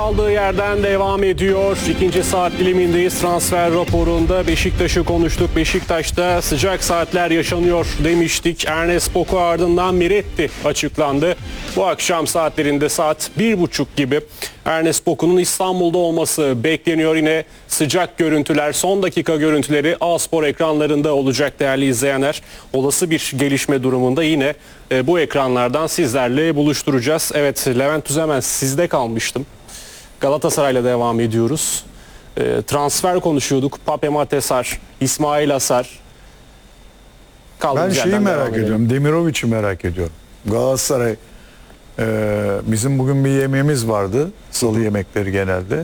Kaldığı yerden devam ediyor. İkinci saat dilimindeyiz. Transfer raporunda Beşiktaş'ı konuştuk. Beşiktaş'ta sıcak saatler yaşanıyor demiştik. Ernest Boku ardından Miretti açıklandı. Bu akşam saatlerinde saat 1.30 gibi Ernest Boku'nun İstanbul'da olması bekleniyor. Yine sıcak görüntüler, son dakika görüntüleri A-Spor ekranlarında olacak değerli izleyenler. Olası bir gelişme durumunda yine bu ekranlardan sizlerle buluşturacağız. Evet, Levent Tüzemen, sizde kalmıştım. Galatasaray'la devam ediyoruz. Transfer konuşuyorduk. Pape Matesar, İsmail Asar. Ben şeyi merak ediyorum. Demirovic'i merak ediyorum. Galatasaray bizim bugün bir yemeğimiz vardı. Salı yemekleri genelde.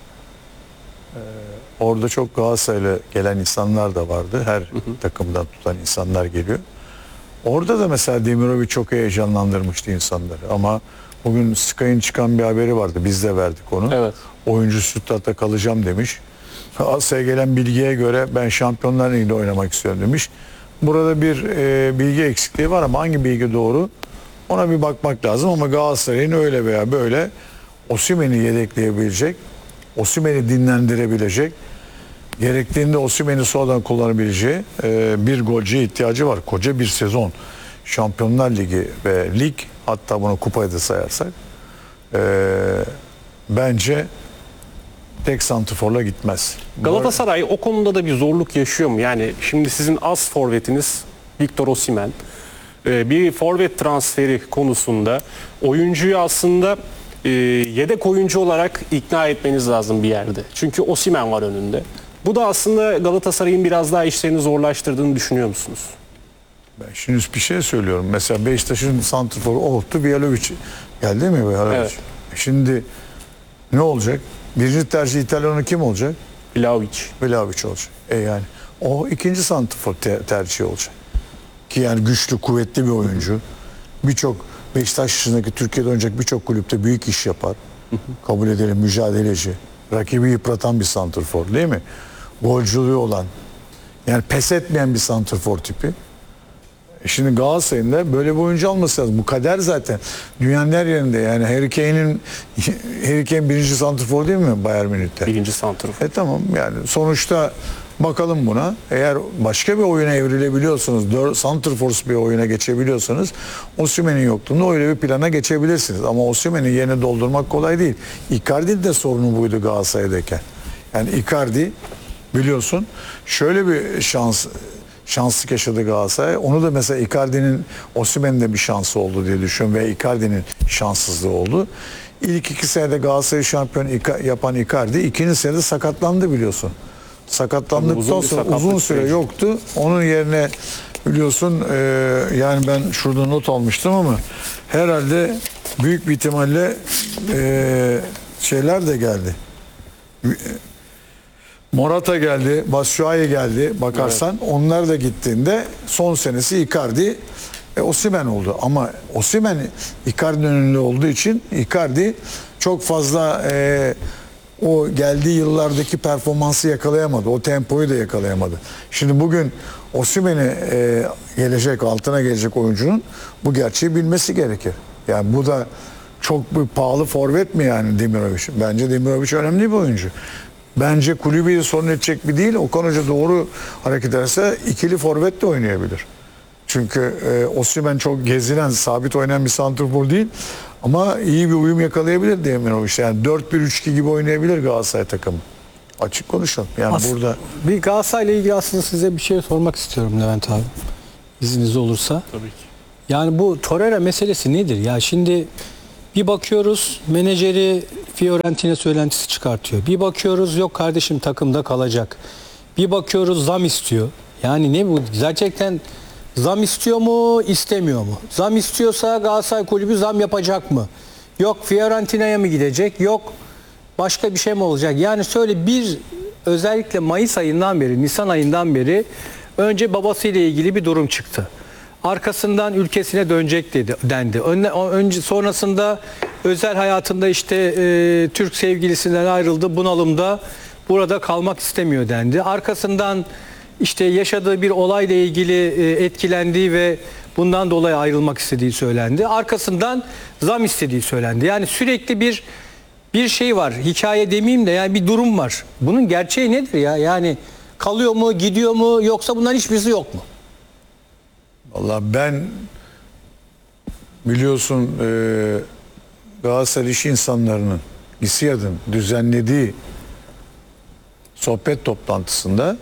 Orada çok Galatasaray'la gelen insanlar da vardı. Her takımdan tutan insanlar geliyor. Orada da mesela Demirovic çok heyecanlandırmıştı insanları. Ama bugün Sky'ın çıkan bir haberi vardı. Biz de verdik onu. Evet. Oyuncu Stuttgart'ta kalacağım demiş. Asya'ya gelen bilgiye göre ben Şampiyonlar Ligi'nde oynamak istiyorum demiş. Burada bir bilgi eksikliği var ama hangi bilgi doğru? Ona bir bakmak lazım ama Galatasaray'ın öyle veya böyle Osimhen'i yedekleyebilecek, Osimhen'i dinlendirebilecek, gerektiğinde Osimhen'i sonradan kullanabileceği bir golcüye ihtiyacı var. Koca bir sezon Şampiyonlar Ligi ve lig, hatta bunu kupayı da sayarsak bence tek santrforla gitmez. Galatasaray o konuda da bir zorluk yaşıyor mu? Yani şimdi sizin az forvetiniz Victor Osimhen. Bir forvet transferi konusunda oyuncuyu aslında yedek oyuncu olarak ikna etmeniz lazım bir yerde. Çünkü Osimhen var önünde. Bu da aslında Galatasaray'ın biraz daha işlerini zorlaştırdığını düşünüyor musunuz? Ben şimdi bir şey söylüyorum. Mesela Beşiktaş'ın santrforu Oğuz'tu, Bielovic geldi değil mi? Evet. Şimdi ne olacak? Birinci tercih İtalyanı kim olacak? Vlahovic. Vlahovic olacak. Yani o ikinci santrfor tercihi olacak. Ki yani güçlü, kuvvetli bir oyuncu. Birçok Beşiktaş dışındaki Türkiye'de oynayacak birçok kulüpte büyük iş yapar. Kabul edelim, mücadeleci. Rakibi yıpratan bir santrfor değil mi? Golcülüğü olan. Yani pes etmeyen bir santrfor tipi. Şimdi Galatasaray'ın da böyle bir oyuncu alması lazım. Bu kader zaten. Dünyanın her yerinde yani Harry Kane birinci santrfor değil mi Bayern Münih'te? Birinci santrfor. Tamam yani sonuçta bakalım buna. Eğer başka bir oyuna evrilebiliyorsanız, santrfor bir oyuna geçebiliyorsanız Osimhen'in yokluğunda öyle bir plana geçebilirsiniz. Ama Osimhen'in yerini doldurmak kolay değil. Icardi'nin de sorunu buydu Galatasaray'dayken. Yani Icardi biliyorsun şöyle bir şanslık yaşadı Galatasaray. Onu da mesela Icardi'nin Osimhen'in de bir şansı oldu diye düşünüyorum ve Icardi'nin şanssızlığı oldu. İlk 2 senede Galatasaray'ı şampiyon yapan Icardi ikinci senede sakatlandı biliyorsun. Sakatlandıktan sonra uzun süre yoktu. Onun yerine biliyorsun yani ben şurada not almıştım ama herhalde büyük bir ihtimalle şeyler de geldi. Morata geldi, Batshuayi geldi bakarsan. Evet. Onlar da gittiğinde son senesi Icardi, Osimhen oldu. Ama Osimhen Icardi'nin önünde olduğu için Icardi çok fazla o geldiği yıllardaki performansı yakalayamadı. O tempoyu da yakalayamadı. Şimdi bugün Osimhen'i gelecek, altına gelecek oyuncunun bu gerçeği bilmesi gerekir. Yani bu da çok bir pahalı forvet mi yani Demirovic? Bence Demirovic önemli bir oyuncu. Bence kulübü sorun edecek bir değil. Okan Hoca doğru hareket ederse ikili forvet de oynayabilir. Çünkü Osimhen çok gezilen, sabit oynayan bir santrfor değil. Ama iyi bir uyum yakalayabilir Demirovic. Yani 4-1-3-2 gibi oynayabilir Galatasaray takımı. Açık konuşalım. Yani burada bir Galatasaray'la ilgili aslında size bir şey sormak istiyorum Levent abi. İzniniz olursa. Tabii ki. Yani bu Torreira meselesi nedir? Ya şimdi bir bakıyoruz menajeri Fiorentina söylentisi çıkartıyor. Bir bakıyoruz yok kardeşim takımda kalacak. Bir bakıyoruz zam istiyor. Yani ne bu? Gerçekten zam istiyor mu, istemiyor mu? Zam istiyorsa Galatasaray Kulübü zam yapacak mı? Yok Fiorentina'ya mı gidecek? Yok başka bir şey mi olacak? Yani söyle özellikle Mayıs ayından beri, Nisan ayından beri önce babasıyla ilgili bir durum çıktı. Arkasından ülkesine dönecek dendi. Sonrasında özel hayatında işte Türk sevgilisinden ayrıldı, bunalımda burada kalmak istemiyor dendi. Arkasından işte yaşadığı bir olayla ilgili etkilendiği ve bundan dolayı ayrılmak istediği söylendi. Arkasından zam istediği söylendi. Yani sürekli bir bir şey var. Hikaye demeyeyim de yani bir durum var. Bunun gerçeği nedir ya? Yani kalıyor mu, gidiyor mu, yoksa bunların hiçbirisi yok mu? Vallahi ben biliyorsun Galatasaray iş insanlarının GİSİAD'ın düzenlediği sohbet toplantısında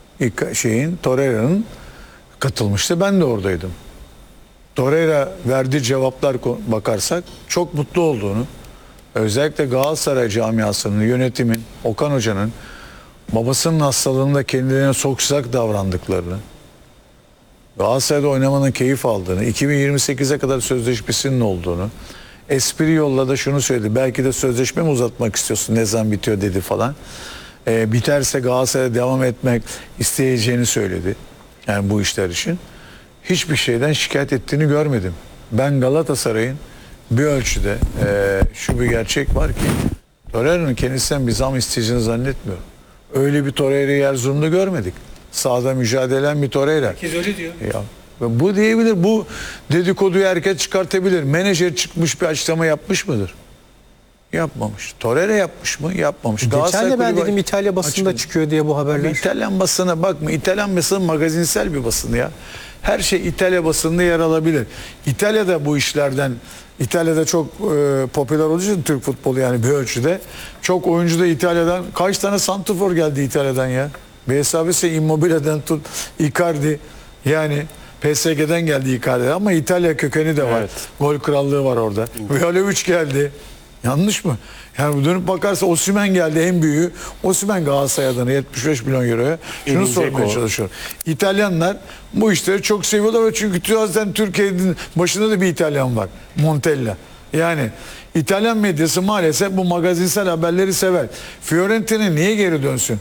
Torreira'nın katılmıştı. Ben de oradaydım. Torreira verdiği cevaplar bakarsak çok mutlu olduğunu, özellikle Galatasaray camiasının, yönetimin, Okan Hoca'nın babasının hastalığında kendilerine çok sıcak davrandıklarını, Galatasaray'da oynamanın keyif aldığını, 2028'e kadar sözleşmesinin olduğunu, espri yolla da şunu söyledi. Belki de sözleşme mi uzatmak istiyorsun, ne zaman bitiyor dedi falan. Biterse Galatasaray'a devam etmek isteyeceğini söyledi. Yani bu işler için. Hiçbir şeyden şikayet ettiğini görmedim. Ben Galatasaray'ın bir ölçüde şu bir gerçek var ki Torreira'nın kendisinden bir zam isteyeceğini zannetmiyorum. Öyle bir Torreira'yı Erzurum'da görmedik. Sahada mücadele eden bir Torreira. Herkes öyle diyor. Ya, bu diyebilir, bu dedikoduyu herkes çıkartabilir. Menajer çıkmış bir açıklama yapmış mıdır? Yapmamış. Torreira yapmış mı? Yapmamış. Geçen de ben kulübü dedim İtalya basında açıkladı. çıkıyor diye bu haberler. İtalyan basına bakma. İtalyan basını magazinsel bir basın ya. Her şey İtalya basınında yer alabilir. İtalya'da bu işlerden, İtalya'da çok popüler olduğu için Türk futbolu yani bir ölçüde. Çok oyuncu da İtalya'dan, kaç tane santrfor geldi İtalya'dan ya. BSAB'se Immobile'den tut, Icardi yani PSG'den geldi Icardi ama İtalya kökeni de var. Evet. Gol krallığı var orada. Vlahovic geldi. Yanlış mı? Yani dönüp bakarsa Osimhen geldi, en büyüğü. Osimhen Galatasaray adına 75 milyon euroya. Şunu Edin sormaya Dzeko. çalışıyorum. İtalyanlar bu işleri çok seviyorlar ve çünkü zaten Türkiye'nin başında da bir İtalyan var. Montella. Yani İtalyan medyası maalesef bu magazinsel haberleri sever. Fiorentina niye geri dönsün?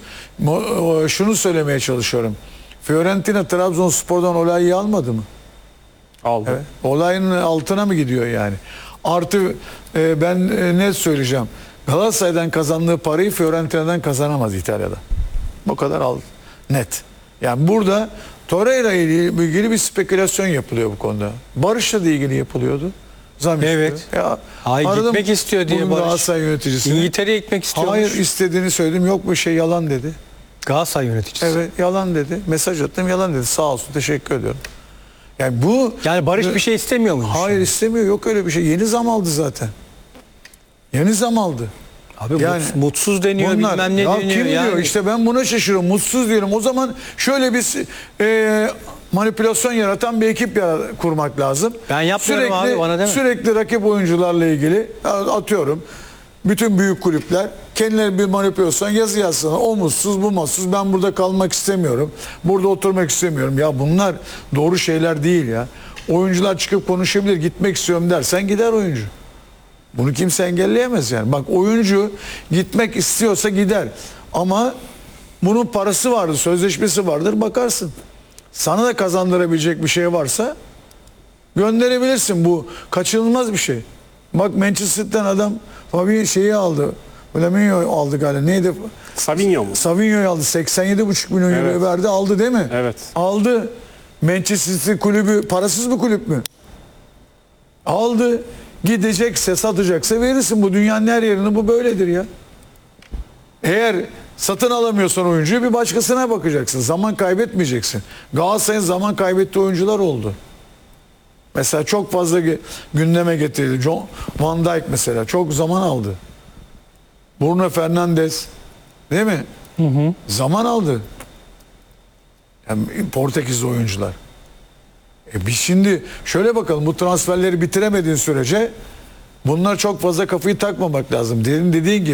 Şunu söylemeye çalışıyorum. Fiorentina Trabzonspor'dan Olay'ı almadı mı? Aldı. Evet. Olayın altına mı gidiyor yani? Artı ben net söyleyeceğim. Galatasaray'dan kazandığı parayı Fiorentina'dan kazanamaz İtalya'da. Bu kadar net. Yani burada Torreira ile ilgili bir spekülasyon yapılıyor bu konuda. Barış'la da ilgili yapılıyordu. Zam Evet. istiyor. Ya, Ay, aradım gitmek istiyor diye bugün Barış. Galatasaray yöneticisini. İngiltere'ye gitmek istiyormuş. Hayır, istediğini söyledim. Yok bir şey, yalan dedi. Galatasaray yöneticisi. Evet, yalan dedi. Mesaj attım, yalan dedi. Sağ olsun, teşekkür ediyorum. Yani bu Yani Barış bir şey istemiyor muymuş? hayır istemiyor. Yok öyle bir şey. Yeni zam aldı zaten. Yeni zam aldı. Abi Yani mutsuz deniyor, bilmem ne ya deniyor. kim yani. diyor? İşte ben buna şaşırıyorum. Mutsuz diyorum. O zaman şöyle bir manipülasyon yaratan bir ekip kurmak lazım. Ben yapmıyorum abi, bana deme. Sürekli rakip oyuncularla ilgili atıyorum. Bütün büyük kulüpler kendileri bir manipülasyon yazı yazsana. O mutsuz, bu mutsuz. Ben burada kalmak istemiyorum. Burada oturmak istemiyorum. Ya bunlar doğru şeyler değil ya. Oyuncular çıkıp konuşabilir. Gitmek istiyorum dersen gider oyuncu. Bunu kimse engelleyemez yani. Bak, oyuncu gitmek istiyorsa gider. Ama bunun parası vardır, sözleşmesi vardır, bakarsın. Sana da kazandırabilecek bir şey varsa gönderebilirsin. Bu kaçınılmaz bir şey. Bak, Manchester City'den adam Fabi şeyi aldı. Flaminio aldı galiba. Neydi? Savinho mu? Savinho'yu aldı. 87,5 milyon Evet. euro verdi. Aldı değil mi? Evet. Aldı. Manchester City kulübü parasız bir kulüp mü? Aldı. Gidecekse, satacaksa verirsin. Bu dünyanın her yerinde bu böyledir ya. Eğer satın alamıyorsan oyuncuyu bir başkasına bakacaksın. Zaman kaybetmeyeceksin. Galatasaray'ın zaman kaybettiği oyuncular oldu. Mesela çok fazla gündeme getirildi. Van Dijk mesela çok zaman aldı. Bruno Fernandes, değil mi? Zaman aldı. Yani Portekizli oyuncular. Biz şimdi şöyle bakalım, bu transferleri bitiremediğin sürece bunlar çok fazla kafayı takmamak lazım. Dediğin gibi